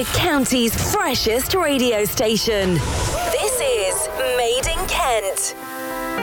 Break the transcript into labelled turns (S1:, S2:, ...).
S1: the county's freshest radio station. This is Made in Kent.